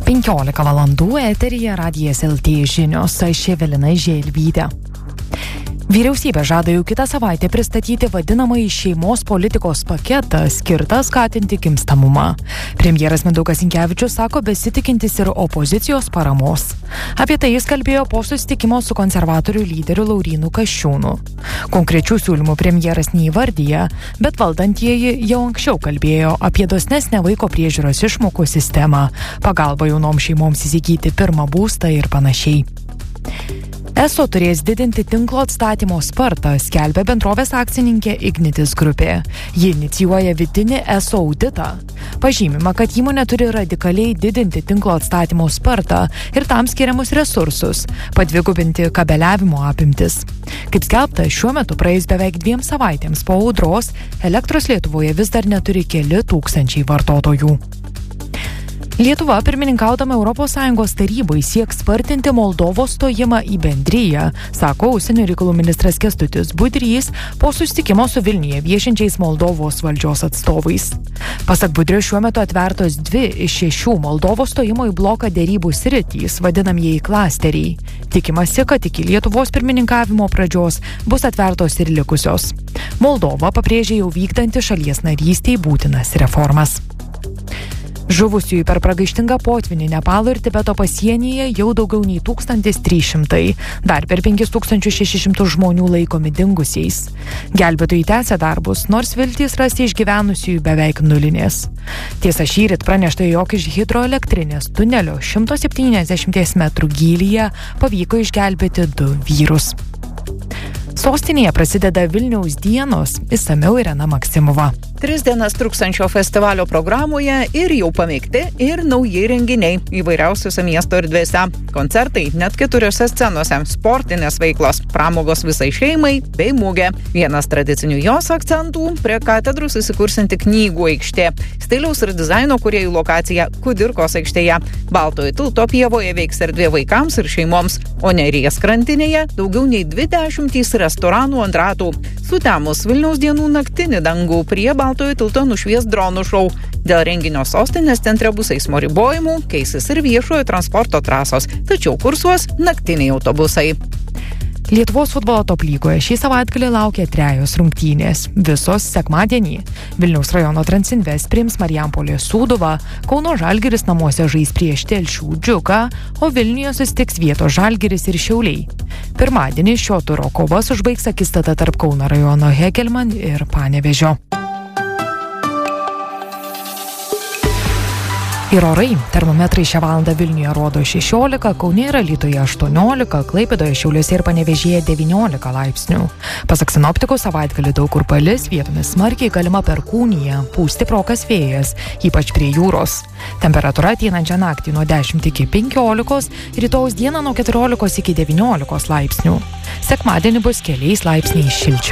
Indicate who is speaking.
Speaker 1: 15 valandų eteryje Radijas LT žinios, aš Evelina Želvytė. Vyriausybė žada jau kitą savaitę pristatyti vadinamąjį šeimos politikos paketą, skirtą skatinti gimstamumą. Premjeras Mindaugas Sinkevičius sako besitikintis ir opozicijos paramos. Apie tai jis kalbėjo po susitikimo su konservatorių lyderiu Laurynu Kasčiūnu. Konkrečių siūlymų premjeras neįvardyja, bet valdantieji jau anksčiau kalbėjo apie dosnesnę vaiko priežiūros išmokų sistemą, pagalbą jaunoms šeimoms įsigyti pirmą būstą ir panašiai. ESO turės didinti tinklo atstatymo spartą, skelbia bendrovės akcininkė Ignitis grupė. Ji inicijuoja vidinį ESO auditą. Pažymima, kad įmonė turi radikaliai didinti tinklo atstatymo spartą ir tam skiriamus resursus, padvigubinti kabeliavimo apimtis. Kaip skelbta, šiuo metu praėjus beveik 2 savaitėms po audros, elektros Lietuvoje vis dar neturi keli tūkstančiai vartotojų. Lietuva, pirmininkaudama ES tarybai, sieks spartinti Moldovos stojimą į bendriją, sako užsienio reikalų ministras Kęstutis Budrys po susitikimo su Vilniuje viešinčiais Moldovos valdžios atstovais. Pasak Budrio, šiuo metu atvertos 2 iš 6 Moldovos stojimo į bloką derybų sritys, vadinamieji klasteriai. Tikimasi, kad iki Lietuvos pirmininkavimo pradžios bus atvertos ir likusios. Moldova pabrėžė jau vykdanti šalies narystei būtinas reformas. Žuvusiųjų per pragaištingą potvynį Nepalo ir Tibeto pasienyje jau daugiau nei 1300, dar per 5600 žmonių laikomi dingusiais. Gelbėtojai tęsia darbus, nors viltys rasti išgyvenusiųjų beveik nulinės. Tiesa, šįryt pranešta, jog iš hidroelektrinės tunelio 170 metrų gylyje pavyko išgelbėti 2 vyrus. Sostinėje prasideda Vilniaus dienos, išsamiau Irena Maksimova.
Speaker 2: 3 dienas truksančio festivalio programoje ir jau pamėgti ir nauji renginiai įvairiausiose miesto erdvėse. Koncertai net 4 scenose, sportinės veiklos, pramogos visai šeimai bei mugė. Vienas tradicinių jos akcentų - prie katedros įsikursinti knygų aikštė. Stiliaus ir dizaino kūrėjų lokacija Kudirkos aikštėje. Baltojo tilto pievoje veiks erdvė vaikams ir šeimoms, o Neries krantinėje daugiau nei 20 restoranų ant ratų. Sutemus Vilniaus dienų naktinį dangų prie Baltojo tilto nušvies dronų šou. Dėl renginio sostinės centre bus eismo ribojimų, keisis ir viešojo transporto trasos, tačiau kursuos naktiniai autobusai.
Speaker 1: Lietuvos futbolo top lygoje šį savaitgalį laukia 3 rungtynės. Visos sekmadienį. Vilniaus rajono Transinvest priims Marijampolės Sūduvą, Kauno Žalgiris namuose žais prieš Telšių Džiugą, o Vilniuje susitiks Vietos Žalgiris ir Šiauliai. Pirmadienį šio turo kovas užbaigs akistata tarp Kauno rajono Hegelman ir Panevėžio. Ir orai. Termometrai šią valandą Vilniuje rodo 16, Kaune ir Alytuje 18, Klaipėdoje, Šiauliuose ir Panevėžyje 19 laipsnių. Pasak sinoptikų, savaitgalį daug kur palis, vietomis smarkiai galima perkūnija, pūs stiprokas vėjas, ypač prie jūros. Temperatūra ateinančią naktį nuo 10 iki 15, rytojaus dieną nuo 14 iki 19 laipsnių. Sekmadienį bus keliais laipsniais šilčiau.